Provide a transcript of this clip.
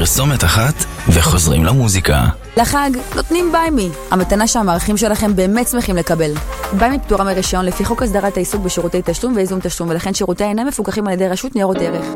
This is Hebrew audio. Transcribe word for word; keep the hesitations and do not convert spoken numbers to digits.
פרסומת אחת וחוזרים למוזיקה. לחג נותנים ביימי, המתנה שהמערכים שלכם באמת שמחים לקבל. ביימי פטורה מרישיון לפי חוק הסדרת העיסוק בשירותי תשלום ואיזון תשלום, ולכן שירותי אינם מפוקחים על ידי רשות ניירות ערך.